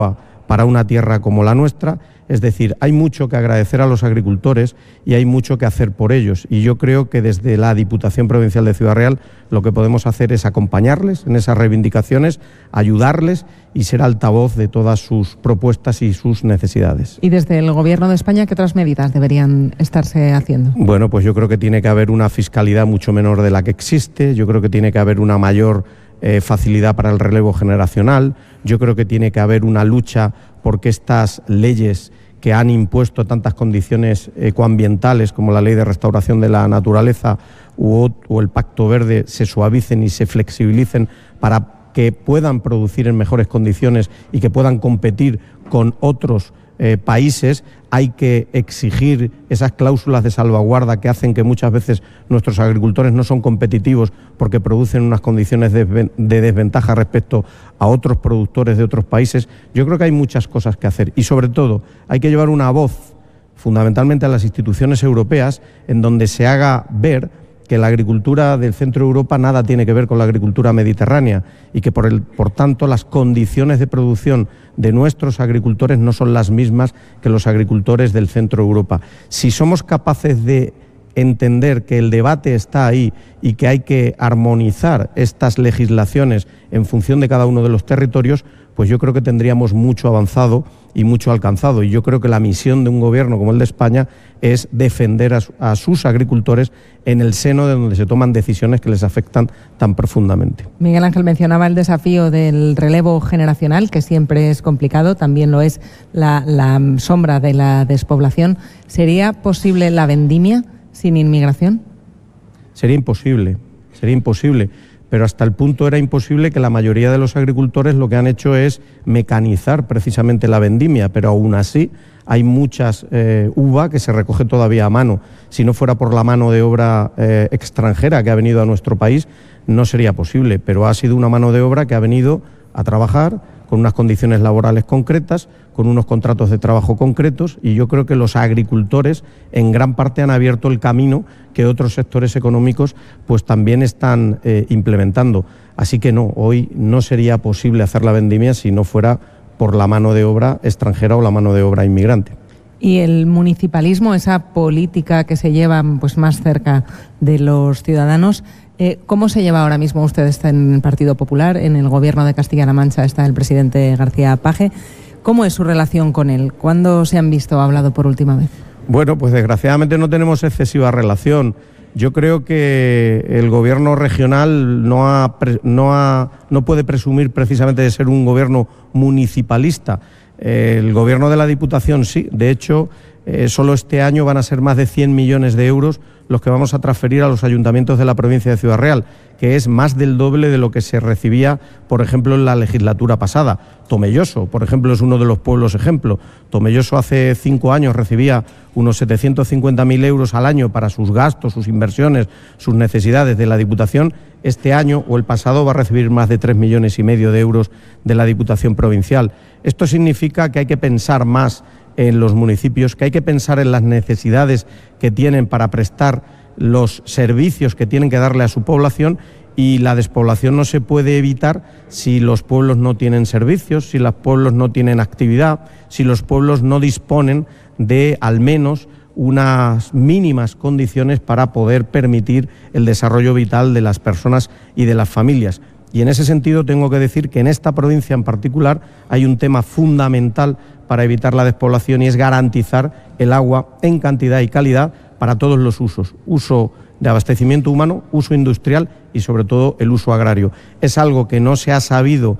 para una tierra como la nuestra. Es decir, hay mucho que agradecer a los agricultores y hay mucho que hacer por ellos. Y yo creo que desde la Diputación Provincial de Ciudad Real lo que podemos hacer es acompañarles en esas reivindicaciones, ayudarles y ser altavoz de todas sus propuestas y sus necesidades. ¿Y desde el Gobierno de España qué otras medidas deberían estarse haciendo? Bueno, pues yo creo que tiene que haber una fiscalidad mucho menor de la que existe. Yo creo que tiene que haber una mayor facilidad para el relevo generacional. Yo creo que tiene que haber una lucha porque estas leyes que han impuesto tantas condiciones ecoambientales como la Ley de Restauración de la Naturaleza o el Pacto Verde se suavicen y se flexibilicen para que puedan producir en mejores condiciones y que puedan competir con otros países. Hay que exigir esas cláusulas de salvaguarda que hacen que muchas veces nuestros agricultores no son competitivos porque producen unas condiciones de desventaja respecto a otros productores de otros países. Yo creo que hay muchas cosas que hacer y sobre todo hay que llevar una voz fundamentalmente a las instituciones europeas en donde se haga ver que la agricultura del centro de Europa nada tiene que ver con la agricultura mediterránea y que por tanto las condiciones de producción de nuestros agricultores no son las mismas que los agricultores del centro de Europa. Si somos capaces de entender que el debate está ahí y que hay que armonizar estas legislaciones en función de cada uno de los territorios, pues yo creo que tendríamos mucho avanzado y mucho alcanzado. Y yo creo que la misión de un gobierno como el de España es defender a sus agricultores en el seno de donde se toman decisiones que les afectan tan profundamente. Miguel Ángel mencionaba el desafío del relevo generacional, que siempre es complicado, también lo es la sombra de la despoblación. ¿Sería posible la vendimia sin inmigración? Sería imposible. Pero hasta el punto era imposible que la mayoría de los agricultores lo que han hecho es mecanizar precisamente la vendimia, pero aún así hay muchas uva que se recoge todavía a mano. Si no fuera por la mano de obra extranjera que ha venido a nuestro país, no sería posible, pero ha sido una mano de obra que ha venido a trabajar con unas condiciones laborales concretas, con unos contratos de trabajo concretos, y yo creo que los agricultores en gran parte han abierto el camino que otros sectores económicos pues también están implementando. Así que no, hoy no sería posible hacer la vendimia si no fuera por la mano de obra extranjera o la mano de obra inmigrante. Y el municipalismo, esa política que se lleva pues más cerca de los ciudadanos, ¿cómo se lleva ahora mismo? Usted está en el Partido Popular, en el Gobierno de Castilla-La Mancha está el presidente García Page. ¿Cómo es su relación con él? ¿Cuándo se han visto o hablado por última vez? Bueno, pues desgraciadamente no tenemos excesiva relación. Yo creo que el gobierno regional no puede presumir precisamente de ser un gobierno municipalista. El gobierno de la Diputación sí. De hecho, solo este año van a ser más de 100 millones de euros los que vamos a transferir a los ayuntamientos de la provincia de Ciudad Real, que es más del doble de lo que se recibía, por ejemplo, en la legislatura pasada. Tomelloso, por ejemplo, es uno de los pueblos ejemplo. Tomelloso hace 5 años recibía unos 750.000 euros al año para sus gastos, sus inversiones, sus necesidades de la Diputación. Este año o el pasado va a recibir más de 3,5 millones de euros de la Diputación Provincial. Esto significa que hay que pensar más en los municipios, que hay que pensar en las necesidades que tienen para prestar los servicios que tienen que darle a su población, y la despoblación no se puede evitar si los pueblos no tienen servicios, si los pueblos no tienen actividad, si los pueblos no disponen de al menos unas mínimas condiciones para poder permitir el desarrollo vital de las personas y de las familias. Y en ese sentido tengo que decir que en esta provincia en particular hay un tema fundamental para evitar la despoblación, y es garantizar el agua en cantidad y calidad para todos los usos. Uso de abastecimiento humano, uso industrial y sobre todo el uso agrario. Es algo que no se ha sabido,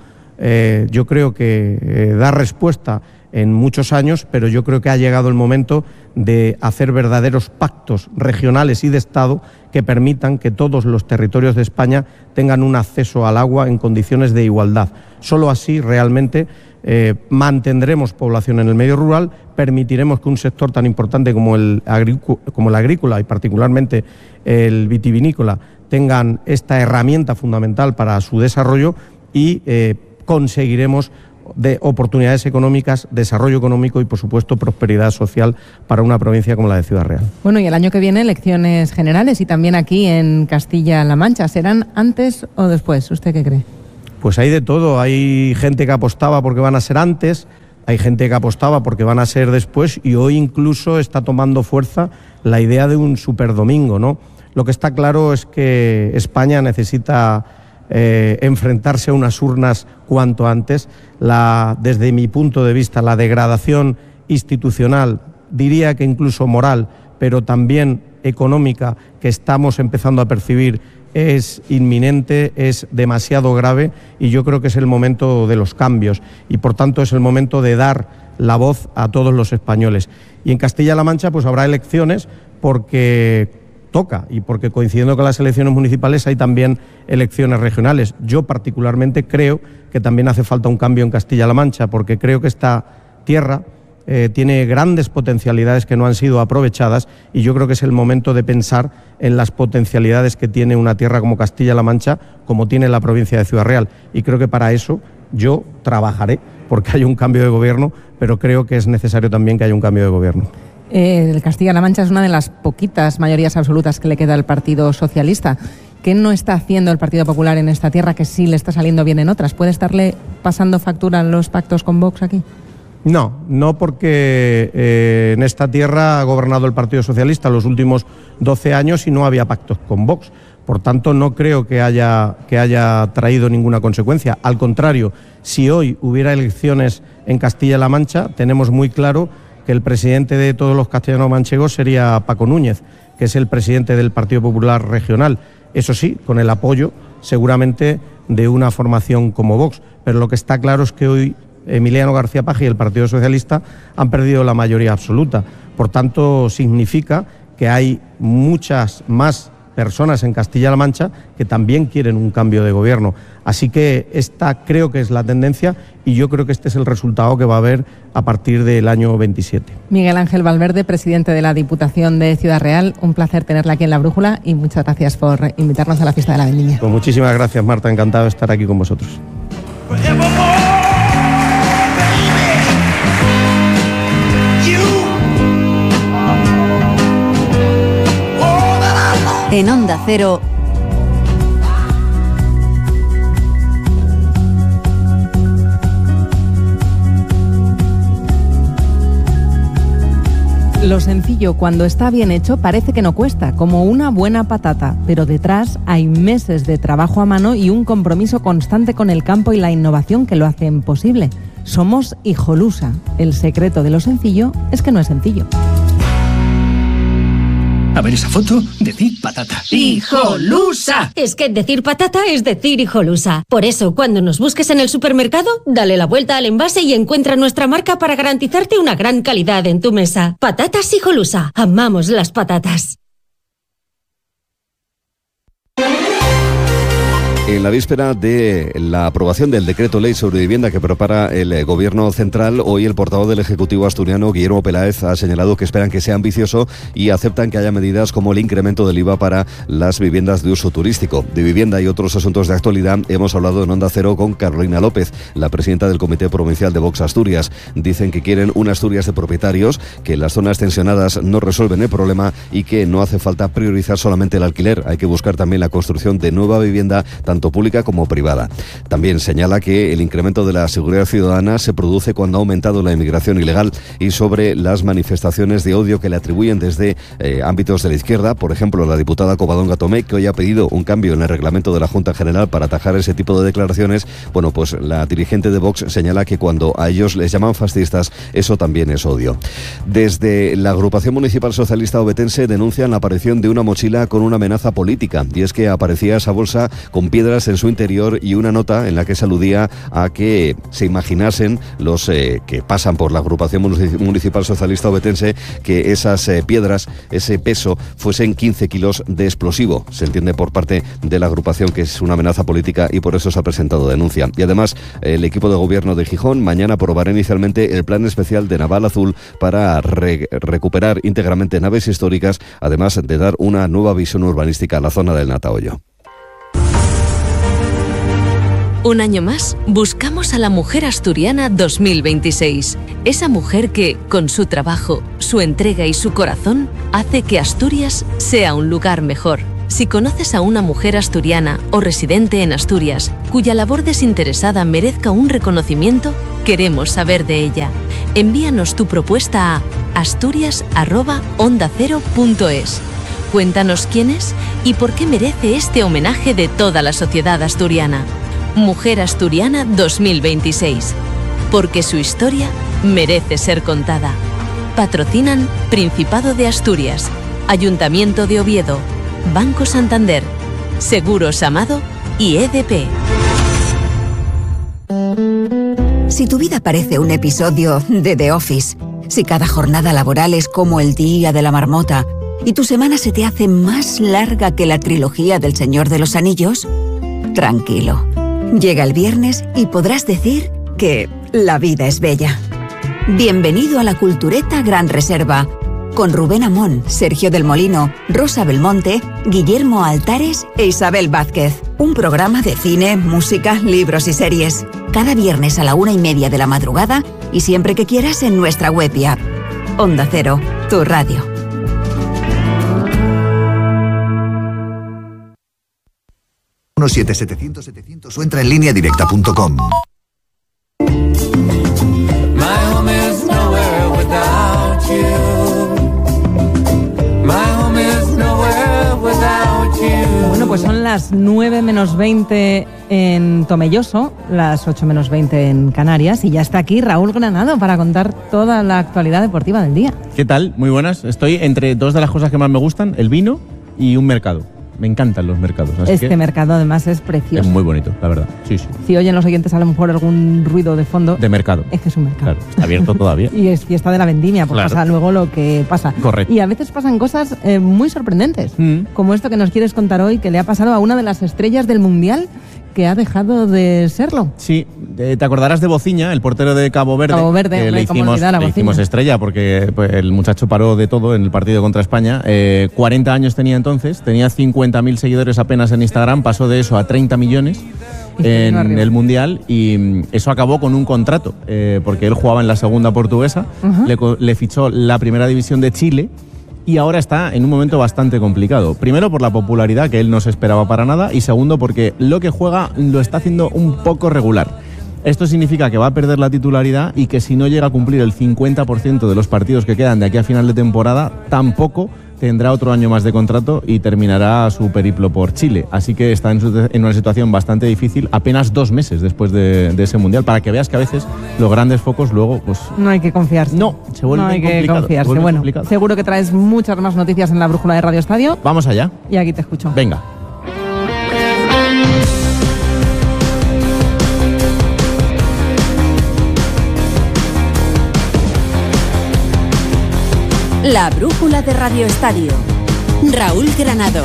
yo creo que dar respuesta en muchos años, pero yo creo que ha llegado el momento de hacer verdaderos pactos regionales y de Estado que permitan que todos los territorios de España tengan un acceso al agua en condiciones de igualdad. Solo así realmente mantendremos población en el medio rural, permitiremos que un sector tan importante como el agrícola y particularmente el vitivinícola tengan esta herramienta fundamental para su desarrollo, y conseguiremos de oportunidades económicas, desarrollo económico y, por supuesto, prosperidad social para una provincia como la de Ciudad Real. Bueno, y el año que viene elecciones generales y también aquí en Castilla-La Mancha. ¿Serán antes o después? ¿Usted qué cree? Pues hay de todo. Hay gente que apostaba porque van a ser antes, hay gente que apostaba porque van a ser después, y hoy incluso está tomando fuerza la idea de un superdomingo, ¿no? Lo que está claro es que España necesita enfrentarse a unas urnas cuanto antes. Desde mi punto de vista, la degradación institucional, diría que incluso moral, pero también económica, que estamos empezando a percibir, es inminente, es demasiado grave, y yo creo que es el momento de los cambios y por tanto es el momento de dar la voz a todos los españoles. Y en Castilla-La Mancha pues habrá elecciones porque toca y porque coincidiendo con las elecciones municipales hay también elecciones regionales. Yo particularmente creo que también hace falta un cambio en Castilla-La Mancha, porque creo que esta tierra tiene grandes potencialidades que no han sido aprovechadas, y yo creo que es el momento de pensar en las potencialidades que tiene una tierra como Castilla-La Mancha, como tiene la provincia de Ciudad Real, y creo que para eso yo trabajaré porque haya un cambio de gobierno, pero creo que es necesario también que haya un cambio de gobierno. El Castilla-La Mancha es una de las poquitas mayorías absolutas que le queda al Partido Socialista. ¿Qué no está haciendo el Partido Popular en esta tierra que sí le está saliendo bien en otras? ¿Puede estarle pasando factura en los pactos con Vox aquí? No, porque en esta tierra ha gobernado el Partido Socialista los últimos 12 años y no había pactos con Vox. Por tanto, no creo que haya traído ninguna consecuencia. Al contrario, si hoy hubiera elecciones en Castilla-La Mancha, tenemos muy claro que el presidente de todos los castellanos manchegos sería Paco Núñez, que es el presidente del Partido Popular regional. Eso sí, con el apoyo seguramente de una formación como Vox. Pero lo que está claro es que hoy Emiliano García Paje y el Partido Socialista han perdido la mayoría absoluta. Por tanto, significa que hay muchas más personas en Castilla-La Mancha que también quieren un cambio de gobierno. Así que esta creo que es la tendencia, y yo creo que este es el resultado que va a haber a partir del año 27. Miguel Ángel Valverde, presidente de la Diputación de Ciudad Real, un placer tenerla aquí en La Brújula y muchas gracias por invitarnos a la fiesta de la Vendimia. Pues muchísimas gracias, Marta, encantado de estar aquí con vosotros. En Onda Cero, lo sencillo, cuando está bien hecho, parece que no cuesta, como una buena patata, pero detrás hay meses de trabajo a mano y un compromiso constante con el campo y la innovación que lo hacen posible. Somos Hijolusa. El secreto de lo sencillo es que no es sencillo. A ver esa foto, decir patata. ¡Hijolusa! Es que decir patata es decir Hijolusa. Por eso, cuando nos busques en el supermercado, dale la vuelta al envase y encuentra nuestra marca para garantizarte una gran calidad en tu mesa. Patatas Hijolusa. Amamos las patatas. En la víspera de la aprobación del decreto ley sobre vivienda que prepara el Gobierno central, hoy el portavoz del Ejecutivo asturiano, Guillermo Peláez, ha señalado que esperan que sea ambicioso y aceptan que haya medidas como el incremento del IVA para las viviendas de uso turístico. De vivienda y otros asuntos de actualidad hemos hablado en Onda Cero con Carolina López, la presidenta del Comité Provincial de Vox Asturias. Dicen que quieren una Asturias de propietarios, que las zonas tensionadas no resuelven el problema y que no hace falta priorizar solamente el alquiler. Hay que buscar también la construcción de nueva vivienda, tanto pública como privada. También señala que el incremento de la seguridad ciudadana se produce cuando ha aumentado la inmigración ilegal, y sobre las manifestaciones de odio que le atribuyen desde ámbitos de la izquierda, por ejemplo la diputada Covadonga Tomé, que hoy ha pedido un cambio en el reglamento de la Junta General para atajar ese tipo de declaraciones. Bueno, pues la dirigente de Vox señala que cuando a ellos les llaman fascistas, eso también es odio. Desde la agrupación municipal socialista obetense denuncian la aparición de una mochila con una amenaza política, y es que aparecía esa bolsa con piedras en su interior y una nota en la que se aludía a que se imaginasen los que pasan por la agrupación municipal socialista obetense que esas piedras, ese peso, fuesen 15 kilos de explosivo. Se entiende por parte de la agrupación que es una amenaza política y por eso se ha presentado denuncia. Y además, el equipo de gobierno de Gijón mañana aprobará inicialmente el plan especial de Naval Azul para recuperar íntegramente naves históricas, además de dar una nueva visión urbanística a la zona del Natahoyo. un año más, buscamos a la mujer asturiana 2026. Esa mujer que, con su trabajo, su entrega y su corazón, hace que Asturias sea un lugar mejor. Si conoces a una mujer asturiana o residente en Asturias cuya labor desinteresada merezca un reconocimiento, queremos saber de ella. Envíanos tu propuesta a asturias@ondacero.es. Cuéntanos quién es y por qué merece este homenaje de toda la sociedad asturiana. Mujer Asturiana 2026. Porque su historia merece ser contada. Patrocinan Principado de Asturias, Ayuntamiento de Oviedo, Banco Santander, Seguros Amado y EDP. Si tu vida parece un episodio de The Office, si cada jornada laboral es como el día de la marmota y tu semana se te hace más larga que la trilogía del Señor de los Anillos, tranquilo. Llega el viernes y podrás decir que la vida es bella. Bienvenido a la Cultureta Gran Reserva, con Rubén Amón, Sergio del Molino, Rosa Belmonte, Guillermo Altares e Isabel Vázquez. Un programa de cine, música, libros y series. Cada viernes a la 1:30 de la madrugada y siempre que quieras en nuestra web y app. Onda Cero, tu radio. ...1 700 700 o entra en lineadirecta.com. Bueno, pues son las 9 menos 20 en Tomelloso, las 8 menos 20 en Canarias, y ya está aquí Raúl Granado para contar toda la actualidad deportiva del día. ¿Qué tal? Muy buenas. Estoy entre dos de las cosas que más me gustan, el vino y un mercado. Me encantan los mercados. Así que mercado además es precioso. Es muy bonito, la verdad. Sí, sí. Si oyen los oyentes a lo mejor algún ruido de fondo. De mercado. Es que es un mercado. Claro, está abierto todavía. Y es fiesta de la vendimia, pues claro. Pasa luego lo que pasa. Correcto. Y a veces pasan cosas muy sorprendentes, como esto que nos quieres contar hoy, que le ha pasado a una de las estrellas del Mundial, que ha dejado de serlo. Sí, te acordarás de Bociña, el portero de Cabo Verde. Cabo Verde, que le hicimos estrella porque pues, el muchacho paró de todo en el partido contra España. 40 años tenía entonces, tenía 50.000 seguidores apenas en Instagram, pasó de eso a 30 millones en el Mundial, y eso acabó con un contrato, porque él jugaba en la segunda portuguesa, le fichó la primera división de Chile. Y ahora está en un momento bastante complicado. Primero por la popularidad, que él no se esperaba para nada, y segundo porque lo que juega lo está haciendo un poco regular. Esto significa que va a perder la titularidad y que si no llega a cumplir el 50% de los partidos que quedan de aquí a final de temporada, tampoco tendrá otro año más de contrato y terminará su periplo por Chile. Así que está en una situación bastante difícil, apenas 2 meses después de ese Mundial, para que veas que a veces los grandes focos luego pues no hay que confiarse. No, se vuelve complicado. No hay que confiarse. Bueno, complicado. Seguro que traes muchas más noticias en la brújula de Radio Estadio. Vamos allá. Y aquí te escucho. Venga. La brújula de Radio Estadio. Raúl Granado.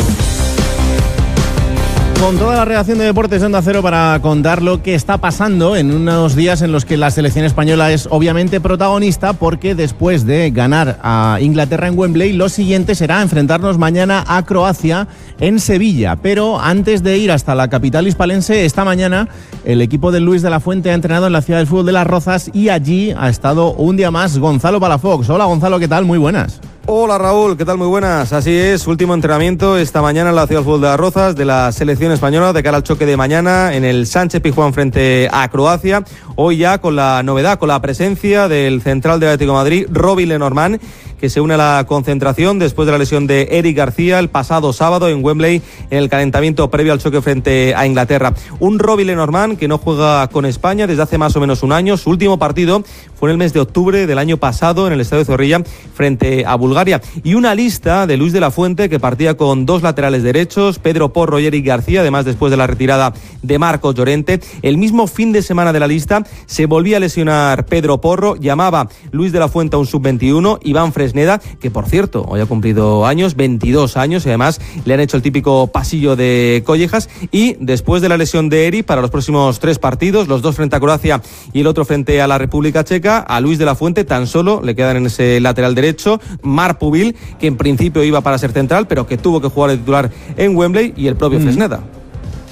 Con toda la redacción de Deportes de Onda Cero para contar lo que está pasando en unos días en los que la selección española es obviamente protagonista, porque después de ganar a Inglaterra en Wembley, lo siguiente será enfrentarnos mañana a Croacia en Sevilla. Pero antes de ir hasta la capital hispalense, esta mañana el equipo de Luis de la Fuente ha entrenado en la ciudad del fútbol de Las Rozas y allí ha estado un día más Gonzalo Palafox. Hola Gonzalo, ¿qué tal? Muy buenas. Hola Raúl, ¿qué tal? Muy buenas. Así es, último entrenamiento esta mañana en la ciudad del fútbol de Las Rozas de la selección española de cara al choque de mañana en el Sánchez Pizjuán frente a Croacia. Hoy ya con la novedad, con la presencia del central del Atlético de Madrid, Robbie Lenormand, que se une a la concentración después de la lesión de Eric García el pasado sábado en Wembley en el calentamiento previo al choque frente a Inglaterra. Un Robbie Lenormand que no juega con España desde hace más o menos un año. Su último partido fue en el mes de octubre del año pasado en el Estadio Zorrilla frente a Bulgaria. Y una lista de Luis de la Fuente que partía con 2 laterales derechos, Pedro Porro y Eric García, además después de la retirada de Marcos Llorente. El mismo fin de semana de la lista se volvía a lesionar Pedro Porro, llamaba Luis de la Fuente a un sub-21, Iván Fresneda, que por cierto hoy ha cumplido años, 22 años, y además le han hecho el típico pasillo de collejas. Y después de la lesión de Eric, para los próximos 3 partidos, los 2 frente a Croacia y el otro frente a la República Checa, a Luis de la Fuente tan solo le quedan en ese lateral derecho Marc Pubil, que en principio iba para ser central, pero que tuvo que jugar de titular en Wembley, y el propio Fresneda.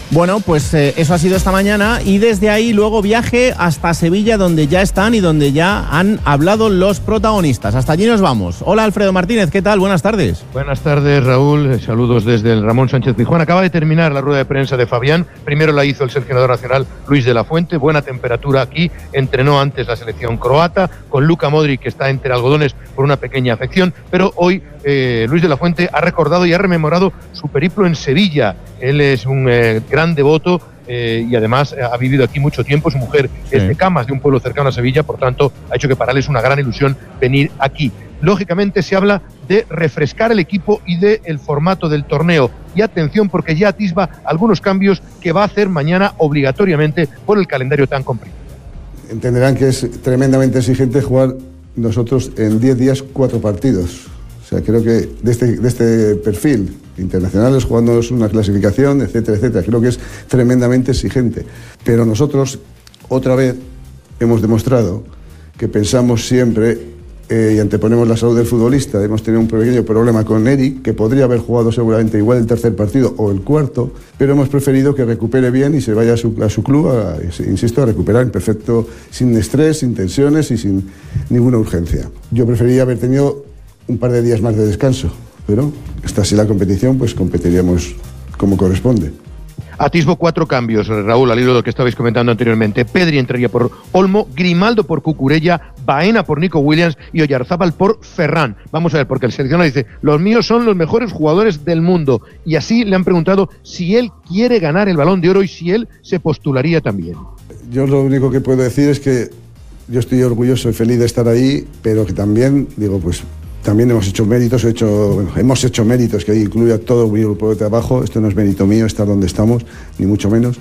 Bueno, pues eso ha sido esta mañana y desde ahí luego viaje hasta Sevilla, donde ya están y donde ya han hablado los protagonistas. Hasta allí nos vamos. Hola, Alfredo Martínez, ¿qué tal? Buenas tardes. Buenas tardes, Raúl. Saludos desde el Ramón Sánchez Pizjuán. Acaba de terminar la rueda de prensa de Fabián. Primero la hizo el seleccionador nacional Luis de la Fuente. Buena temperatura aquí. Entrenó antes la selección croata con Luka Modric, que está entre algodones por una pequeña afección. Pero hoy Luis de la Fuente ha recordado y ha rememorado su periplo en Sevilla. Él es un gran devoto y además ha vivido aquí mucho tiempo. Su mujer es de Camas, de un pueblo cercano a Sevilla, por tanto ha hecho que para él es una gran ilusión venir aquí. Lógicamente se habla de refrescar el equipo y del formato del torneo. Y atención, porque ya atisba algunos cambios que va a hacer mañana obligatoriamente por el calendario tan complicado. Entenderán que es tremendamente exigente jugar nosotros en 10 días 4 partidos. O sea, creo que de este perfil, internacionales jugándonos una clasificación, etcétera, etcétera, creo que es tremendamente exigente. Pero nosotros, otra vez, hemos demostrado que pensamos siempre y anteponemos la salud del futbolista. Hemos tenido un pequeño problema con Eric, que podría haber jugado seguramente igual el tercer partido o el cuarto, pero hemos preferido que recupere bien y se vaya a su club, insisto, a recuperar en perfecto, sin estrés, sin tensiones y sin ninguna urgencia. Yo preferiría haber tenido un par de días más de descanso, pero hasta así la competición, pues competiríamos como corresponde. Atisbo 4 cambios, Raúl, al hilo de lo que estabais comentando anteriormente. Pedri entraría por Olmo, Grimaldo por Cucurella, Baena por Nico Williams y Oyarzábal por Ferran. Vamos a ver, porque el seleccionador dice, los míos son los mejores jugadores del mundo. Y así le han preguntado si él quiere ganar el Balón de Oro y si él se postularía también. Yo lo único que puedo decir es que yo estoy orgulloso y feliz de estar ahí, pero que también, digo, pues también hemos hecho méritos, hemos hecho méritos, que incluye a todo mi grupo de trabajo. Esto no es mérito mío estar donde estamos, ni mucho menos.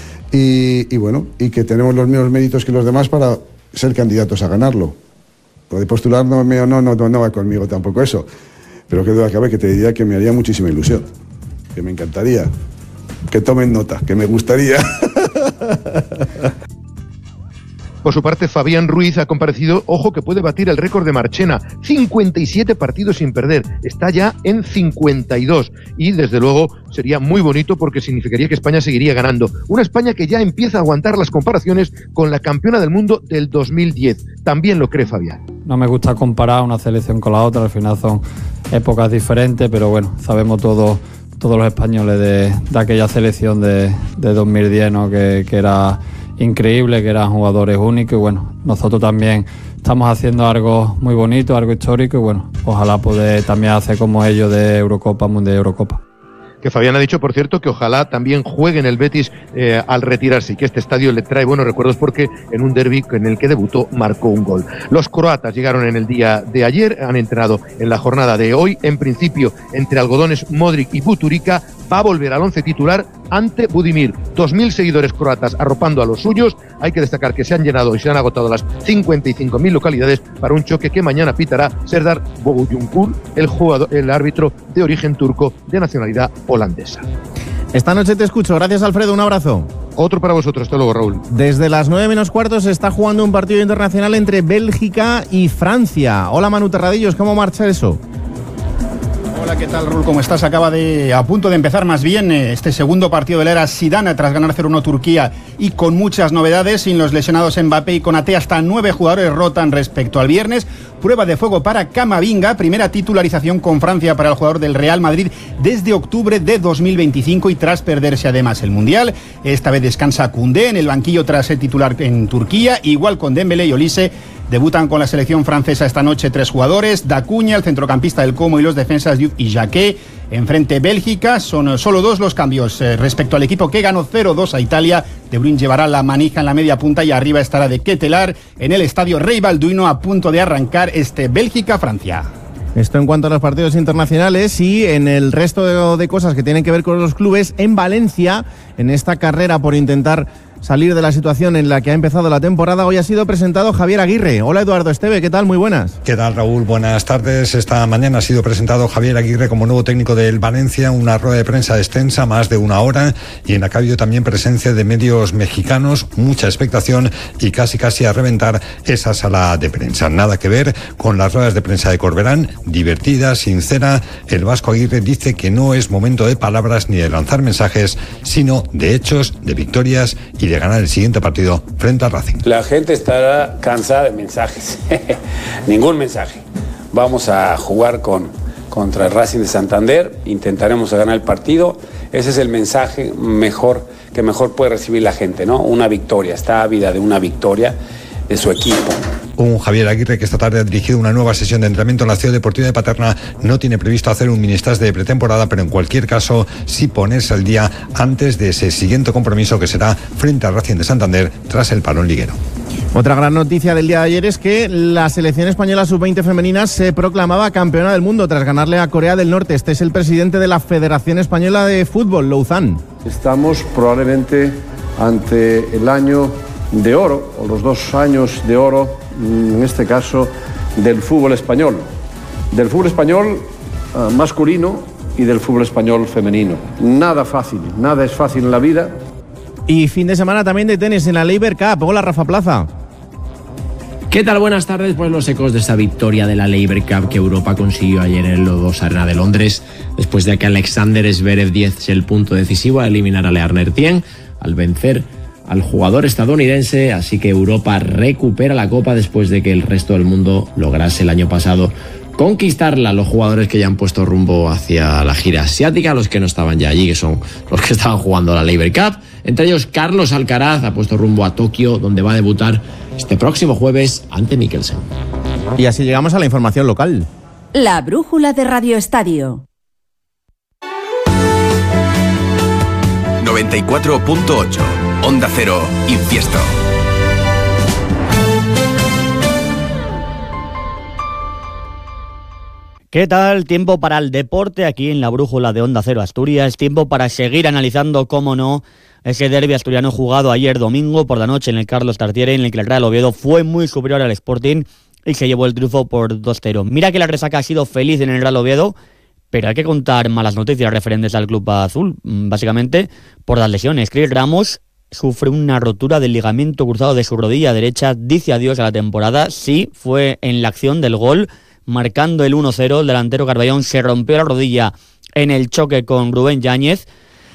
Y bueno, y que tenemos los mismos méritos que los demás para ser candidatos a ganarlo. Lo de postular no va conmigo tampoco eso. Pero que duda cabe que te diría que me haría muchísima ilusión, que me encantaría, que tomen nota, que me gustaría. Por su parte, Fabián Ruiz ha comparecido, ojo, que puede batir el récord de Marchena, 57 partidos sin perder, está ya en 52 y desde luego sería muy bonito porque significaría que España seguiría ganando. Una España que ya empieza a aguantar las comparaciones con la campeona del mundo del 2010, también lo cree Fabián. No me gusta comparar una selección con la otra, al final son épocas diferentes, pero bueno, sabemos todos los españoles de aquella selección de 2010, ¿no? que era increíble, que eran jugadores únicos y bueno, nosotros también estamos haciendo algo muy bonito, algo histórico y bueno, ojalá poder también hacer como ellos de Eurocopa, Mundial de Eurocopa. Que Fabián ha dicho, por cierto, que ojalá también juegue en el Betis al retirarse y que este estadio le trae buenos recuerdos porque en un derbi en el que debutó marcó un gol. Los croatas llegaron en el día de ayer, han entrenado en la jornada de hoy, en principio entre algodones Modric y Buturica, va a volver al 11 titular ante Budimir. 2.000 seguidores croatas arropando a los suyos. Hay que destacar que se han llenado y se han agotado las 55.000 localidades para un choque que mañana pitará Serdar Boguyunkur, el árbitro de origen turco de nacionalidad holandesa. Esta noche te escucho. Gracias, Alfredo. Un abrazo. Otro para vosotros. Hasta luego, Raúl. Desde las 9:15 se está jugando un partido internacional entre Bélgica y Francia. Hola, Manu Terradillos. ¿Cómo marcha eso? Hola, ¿qué tal, Raúl? ¿Cómo estás? Acaba a punto de empezar más bien este segundo partido de la era Zidane tras ganar 0-1 Turquía y con muchas novedades, sin los lesionados Mbappé y Konaté, hasta 9 jugadores rotan respecto al viernes. Prueba de fuego para Camavinga, primera titularización con Francia para el jugador del Real Madrid desde octubre de 2025 y tras perderse además el Mundial. Esta vez descansa Koundé en el banquillo tras ser titular en Turquía, igual con Dembélé y Olise. Debutan con la selección francesa esta noche 3 jugadores, Dacuña, el centrocampista del Como, y los defensas Diouf y Jacquet. Enfrente Bélgica, son solo 2 los cambios respecto al equipo que ganó 0-2 a Italia. De Bruyne llevará la manija en la media punta y arriba estará de Ketelaar en el estadio Rey Balduino a punto de arrancar este Bélgica-Francia. Esto en cuanto a los partidos internacionales y en el resto de cosas que tienen que ver con los clubes. En Valencia, en esta carrera por intentar salir de la situación en la que ha empezado la temporada, hoy ha sido presentado Javier Aguirre. Hola Eduardo Esteve, ¿qué tal? Muy buenas. ¿Qué tal, Raúl? Buenas tardes. Esta mañana ha sido presentado Javier Aguirre como nuevo técnico del Valencia, una rueda de prensa extensa, más de una hora, y en la que ha habido también presencia de medios mexicanos, mucha expectación y casi a reventar esa sala de prensa. Nada que ver con las ruedas de prensa de Corberán, divertida, sincera. El vasco Aguirre dice que no es momento de palabras ni de lanzar mensajes, sino de hechos, de victorias y de ganar el siguiente partido frente al Racing. La gente estará cansada de mensajes. Ningún mensaje. Vamos a jugar contra el Racing de Santander, intentaremos ganar el partido. Ese es el mensaje que mejor puede recibir la gente, ¿no? Una victoria, está ávida de una victoria de su equipo. Un Javier Aguirre que esta tarde ha dirigido una nueva sesión de entrenamiento en la Ciudad Deportiva de Paterna. No tiene previsto hacer un mini-stage de pretemporada, pero en cualquier caso sí ponerse al día antes de ese siguiente compromiso que será frente al Racing de Santander tras el parón liguero. Otra gran noticia del día de ayer es que la selección española sub-20 femenina se proclamaba campeona del mundo tras ganarle a Corea del Norte. Este es el presidente de la Federación Española de Fútbol, Louzán. Estamos probablemente ante el año de oro, o los 2 años de oro, en este caso, del fútbol español masculino y del fútbol español femenino. Nada es fácil en la vida. Y fin de semana también de tenis en la Laver Cup. Hola, Rafa Plaza. ¿Qué tal? Buenas tardes. Pues los ecos de esta victoria de la Laver Cup que Europa consiguió ayer en el O2 Arena de Londres, después de que Alexander Zverev diese el punto decisivo a eliminar a Learner Tien al vencer al jugador estadounidense. Así que Europa recupera la copa después de que el resto del mundo lograse el año pasado conquistarla. Los jugadores que ya han puesto rumbo hacia la gira asiática, los que no estaban ya allí, que son los que estaban jugando la Laver Cup, entre ellos Carlos Alcaraz ha puesto rumbo a Tokio, donde va a debutar este próximo jueves ante Mikkelsen. Y así llegamos a la información local. La brújula de Radio Estadio. 94.8 Onda Cero Infiesto. ¿Qué tal? Tiempo para el deporte aquí en la brújula de Onda Cero Asturias. Tiempo para seguir analizando, cómo no, ese derbi asturiano jugado ayer domingo por la noche en el Carlos Tartiere, en el que el Real Oviedo fue muy superior al Sporting y se llevó el triunfo por 2-0. Mira que la resaca ha sido feliz en el Real Oviedo, pero hay que contar malas noticias referentes al club azul, básicamente por las lesiones. Chris Ramos sufre una rotura del ligamento cruzado de su rodilla derecha, dice adiós a la temporada. Sí, fue en la acción del gol, marcando el 1-0, el delantero Carballón se rompió la rodilla en el choque con Rubén Yáñez.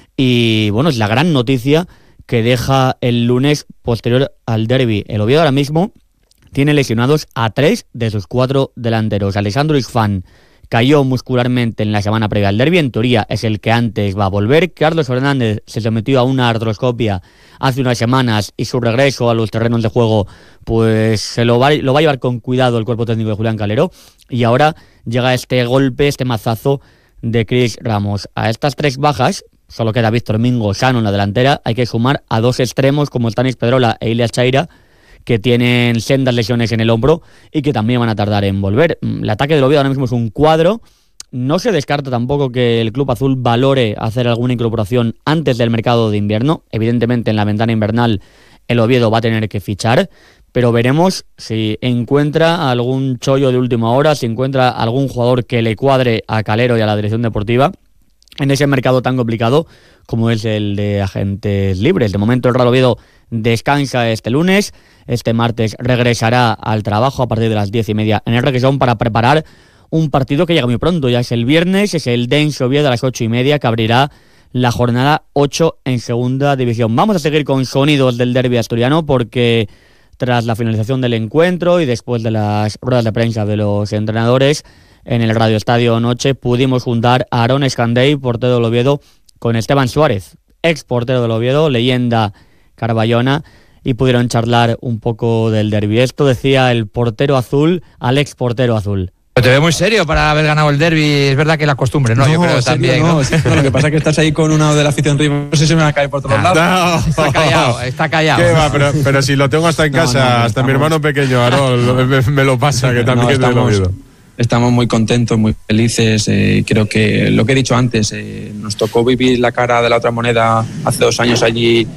Y bueno, es la gran noticia que deja el lunes posterior al derbi. El Oviedo ahora mismo tiene lesionados a 3 de sus 4 delanteros. Alessandro Isfán cayó muscularmente en la semana previa al derbi, en teoría es el que antes va a volver. Carlos Fernández se sometió a una artroscopia hace unas semanas y su regreso a los terrenos de juego pues se lo va a llevar con cuidado el cuerpo técnico de Julián Calero. Y ahora llega este golpe, este mazazo de Chris Ramos. A estas 3 bajas solo queda Víctor Mingo sano en la delantera. Hay que sumar a 2 extremos como Stanis Pedrola e Ilias Chaira, que tienen sendas lesiones en el hombro y que también van a tardar en volver. El ataque del Oviedo ahora mismo es un cuadro. No se descarta tampoco que el club azul valore hacer alguna incorporación antes del mercado de invierno. Evidentemente en la ventana invernal el Oviedo va a tener que fichar, pero veremos si encuentra algún chollo de última hora, si encuentra algún jugador que le cuadre a Calero y a la dirección deportiva en ese mercado tan complicado como es el de agentes libres. De momento el Real Oviedo descansa este lunes. Este martes regresará al trabajo a partir de las 10:30 en el Requesón para preparar un partido que llega muy pronto. Ya es el viernes, es el Dense Oviedo a las 8:30, que abrirá la jornada 8 en segunda división. Vamos a seguir con sonidos del derbi asturiano porque tras la finalización del encuentro y después de las ruedas de prensa de los entrenadores en el Radio Estadio anoche, pudimos juntar a Aaron Escandey, portero del Oviedo, con Esteban Suárez, ex portero del Oviedo, leyenda carballona, y pudieron charlar un poco del derbi. Esto decía el portero azul al ex portero azul. Te veo muy serio para haber ganado el derbi. Es verdad que la costumbre, ¿no? Yo creo también, ¿no? No, lo que pasa es que estás ahí con uno de la afición rival. No sé si me va a caer por todos lados. No. Está callado. ¿Qué va? Pero si lo tengo hasta en casa, hasta mi hermano pequeño, Aarón, me lo pasa, que también te lo olvido. Estamos muy contentos, muy felices. Creo que lo que he dicho antes, nos tocó vivir la cara de la otra moneda hace 2 años allí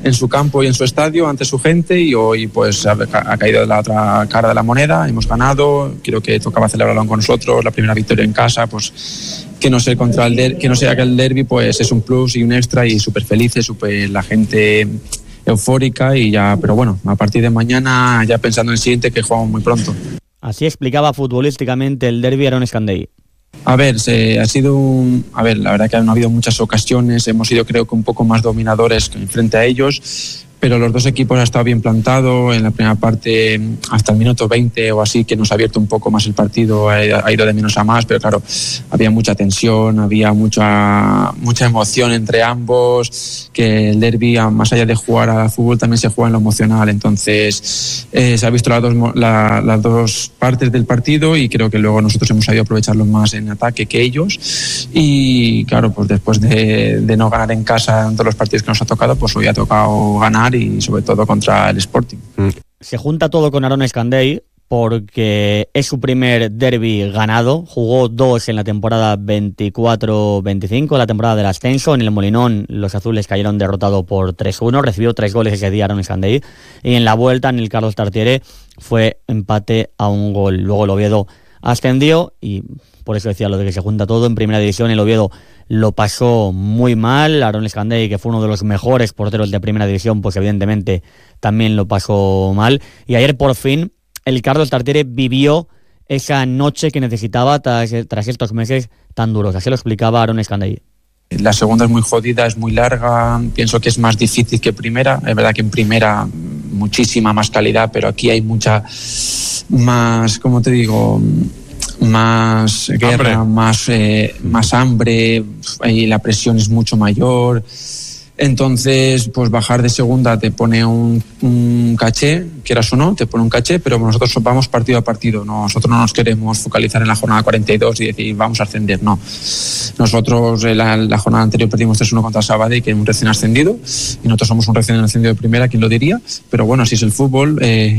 en su campo y en su estadio ante su gente, y hoy pues ha caído de la otra cara de la moneda, hemos ganado, creo que tocaba celebrarlo con nosotros, la primera victoria en casa, pues que no sea que el derbi, pues es un plus y un extra, y súper felices, la gente eufórica, y ya, pero bueno, a partir de mañana ya pensando en el siguiente, que jugamos muy pronto. Así explicaba futbolísticamente el derbi Aaron Escandell. A ver, la verdad que han habido muchas ocasiones, hemos sido creo que un poco más dominadores frente a ellos, pero los dos equipos han estado bien plantados. En la primera parte, hasta el minuto 20 o así, que nos ha abierto un poco más el partido, ha ido de menos a más, pero claro, había mucha tensión, había mucha emoción entre ambos, que el derbi, más allá de jugar al fútbol, también se juega en lo emocional. Entonces se ha visto las dos partes del partido, y creo que luego nosotros hemos sabido aprovecharlo más en ataque que ellos, y claro, pues después de no ganar en casa en todos los partidos que nos ha tocado, pues hoy ha tocado ganar, y sobre todo contra el Sporting. Se junta todo con Aaron Escandell porque es su primer derbi ganado. Jugó 2 en la temporada 24-25, la temporada del ascenso. En el Molinón los azules cayeron derrotados por 3-1, recibió 3 goles ese día Aaron Escandell, y en la vuelta en el Carlos Tartiere fue empate a 1 gol. Luego el Oviedo ascendió, y por eso decía lo de que se junta todo. En primera división el Oviedo lo pasó muy mal. Aaron Escandell, que fue uno de los mejores porteros de primera división, pues evidentemente también lo pasó mal. Y ayer por fin el Carlos Tartiere vivió esa noche que necesitaba tras estos meses tan duros. Así lo explicaba Aaron Escandell. La segunda es muy jodida, es muy larga, pienso que es más difícil que primera. Es verdad que en primera muchísima más calidad, pero aquí hay mucha más, ¿cómo te digo?, más guerra, más hambre, y la presión es mucho mayor. Entonces, pues bajar de segunda te pone un caché, quieras o no, te pone un caché, pero nosotros vamos partido a partido. Nosotros no nos queremos focalizar en la jornada 42 y decir vamos a ascender, no. Nosotros la jornada anterior perdimos 3-1 contra Sabadell, que es un recién ascendido, y nosotros somos un recién ascendido de primera, ¿quién lo diría? Pero bueno, así es el fútbol,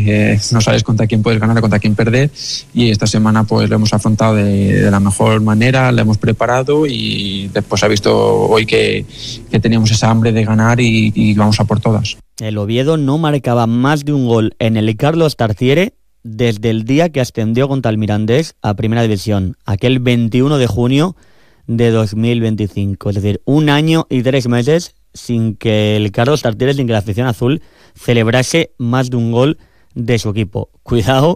no sabes contra quién puedes ganar o contra quién perder, y esta semana pues lo hemos afrontado de la mejor manera, la hemos preparado, y después ha visto hoy que teníamos esa hambre de ganar, y vamos a por todas. El Oviedo no marcaba más de un gol en el Carlos Tartiere desde el día que ascendió contra el Mirandés a Primera División, aquel 21 de junio de 2025. Es decir, 1 año y 3 meses sin que el Carlos Tartiere, sin que la afición azul celebrase más de un gol de su equipo. Cuidado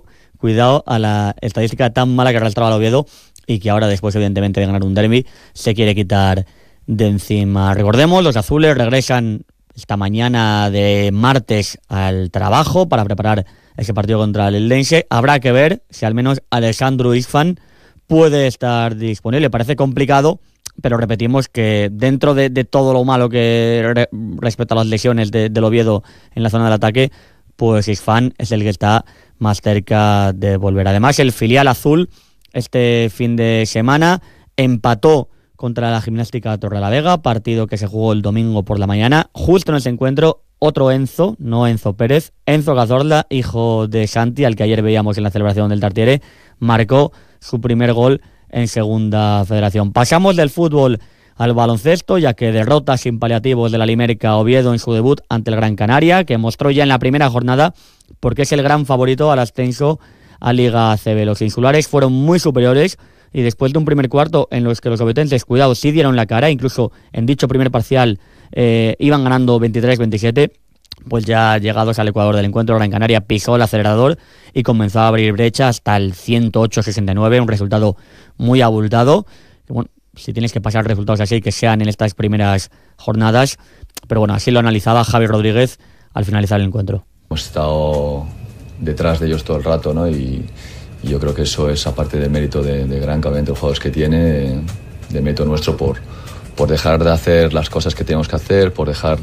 a la estadística tan mala que arrastraba el Oviedo, y que ahora, después evidentemente de ganar un derbi, se quiere quitar de encima. Recordemos, los azules regresan esta mañana de martes al trabajo para preparar ese partido contra el Eldense. Habrá que ver si al menos Alessandro Isfan puede estar disponible. Parece complicado, pero repetimos que dentro de todo lo malo que respecta a las lesiones del Oviedo en la zona del ataque, pues Isfan es el que está más cerca de volver. Además, el filial azul este fin de semana empató contra la Gimnástica Torrelavega, partido que se jugó el domingo por la mañana. Justo en ese encuentro, otro Enzo, no Enzo Pérez, Enzo Cazorla, hijo de Santi, al que ayer veíamos en la celebración del Tartiere, marcó su primer gol en Segunda Federación. Pasamos del fútbol al baloncesto, ya que derrota sin paliativos de la Limerica Oviedo en su debut ante el Gran Canaria, que mostró ya en la primera jornada porque es el gran favorito al ascenso a Liga ACB. Los insulares fueron muy superiores, y después de un primer cuarto en los que los obetenses, cuidado, sí dieron la cara, incluso en dicho primer parcial iban ganando 23-27, pues ya llegados al ecuador del encuentro, Gran Canaria pisó el acelerador y comenzó a abrir brecha hasta el 108-69, un resultado muy abultado. Bueno, si tienes que pasar resultados así, que sean en estas primeras jornadas, pero bueno, así lo analizaba Javi Rodríguez al finalizar el encuentro. Hemos estado detrás de ellos todo el rato, ¿no? Y yo creo que eso es, aparte del mérito de gran cabeza de jugadores que tiene, de mérito nuestro por dejar de hacer las cosas que tenemos que hacer, por dejar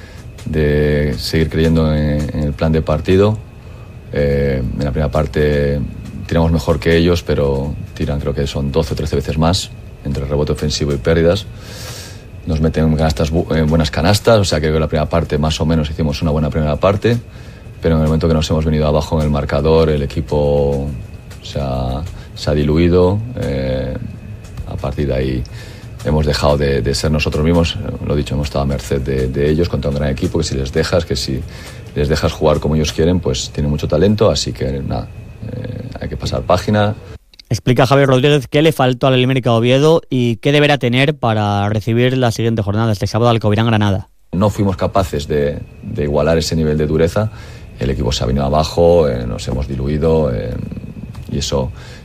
de seguir creyendo en el plan de partido. En la primera parte tiramos mejor que ellos, pero tiran, creo que son 12 o 13 veces más, entre rebote ofensivo y pérdidas. Nos meten buenas canastas, o sea que en la primera parte más o menos hicimos una buena primera parte, pero en el momento que nos hemos venido abajo en el marcador, el equipo se ha diluido. A partir de ahí hemos dejado de ser nosotros mismos. Lo dicho, hemos estado a merced de ellos contra un gran equipo que si les dejas jugar como ellos quieren, pues tienen mucho talento, así que nada, hay que pasar página. Explica Javier Rodríguez qué le faltó al América Oviedo y qué deberá tener para recibir la siguiente jornada este sábado al Covirán Granada. No fuimos capaces de igualar ese nivel de dureza, el equipo se ha venido abajo, nos hemos diluido y eso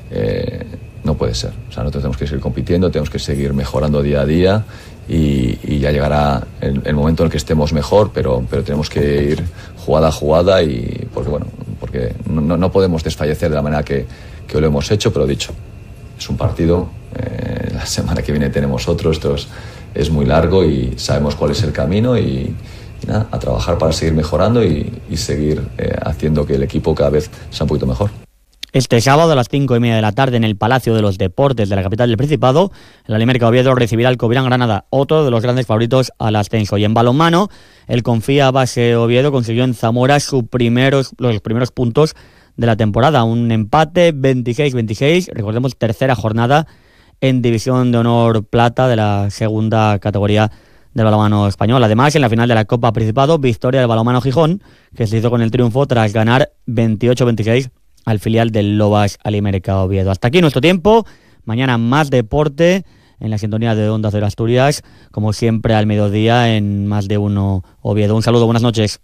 no puede ser. O sea, nosotros tenemos que seguir compitiendo, tenemos que seguir mejorando día a día y ya llegará el momento en el que estemos mejor, pero tenemos que ir jugada a jugada y porque no podemos desfallecer de la manera que hoy lo hemos hecho, pero dicho, es un partido, la semana que viene tenemos otro, esto es muy largo y sabemos cuál es el camino y nada, a trabajar para seguir mejorando y seguir haciendo que el equipo cada vez sea un poquito mejor. Este sábado a las 5:30 de la tarde en el Palacio de los Deportes de la capital del Principado, el América Oviedo recibirá al Covirán Granada, otro de los grandes favoritos al ascenso. Y en balonmano, el Confía Base Oviedo consiguió en Zamora los primeros puntos de la temporada. Un empate 26-26, recordemos, tercera jornada en División de Honor Plata de la segunda categoría del balonmano español. Además, en la final de la Copa Principado, victoria del balonmano Gijón, que se hizo con el triunfo tras ganar 28-26 al filial del Lobas América Oviedo. Hasta aquí nuestro tiempo. Mañana más deporte en la sintonía de Onda Cero Asturias, como siempre al mediodía en Más de Uno Oviedo. Un saludo, buenas noches.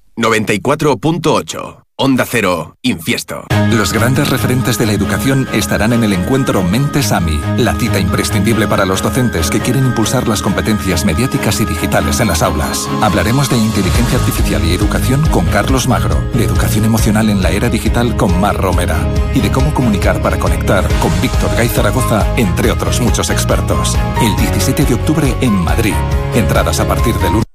94.8 Onda Cero, Infiesto. Los grandes referentes de la educación estarán en el encuentro Mentes AMI, la cita imprescindible para los docentes que quieren impulsar las competencias mediáticas y digitales en las aulas. Hablaremos de inteligencia artificial y educación con Carlos Magro, de educación emocional en la era digital con Mar Romera y de cómo comunicar para conectar con Víctor Gay Zaragoza, entre otros muchos expertos. El 17 de octubre en Madrid. Entradas a partir del